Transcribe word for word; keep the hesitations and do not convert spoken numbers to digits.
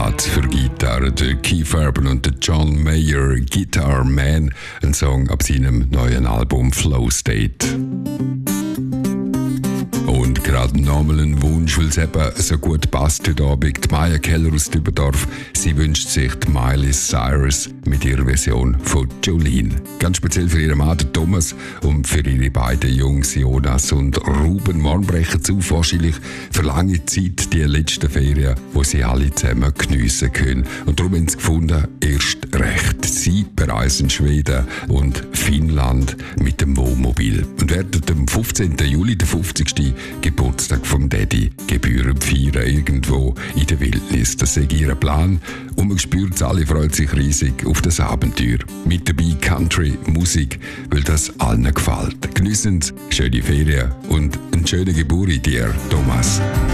Kandidat für Gitarre, der Keith Urban und der John Mayer, Guitar Man, ein Song ab seinem neuen Album Flow State. Und gerade nochmal ein Wunsch, weil es eben so gut passt heute Abend. Die Maya Keller aus Dübendorf, sie wünscht sich die Miley Cyrus mit ihrer Version von Jolene. Ganz speziell für ihren Mann Thomas und für ihre beiden Jungs Jonas und Ruben. Morgen brechen zu, wahrscheinlich für lange Zeit die letzten Ferien, wo sie alle zusammen geniessen können. Und darum haben sie gefunden, erst recht. Sie bereisen Schweden und Finnland mit dem Wohnmobil und werden am fünfzehnten Juli, der fünfzigsten Geburtstag vom Daddy, gebührend feiern, irgendwo in der Wildnis. Das ist ihr Plan und man spürt es, alle freuen sich riesig auf das Abenteuer. Mit dabei Country, Musik, weil das allen gefällt. Geniessen Sie schöne Ferien und eine schöne Geburt dir, Thomas.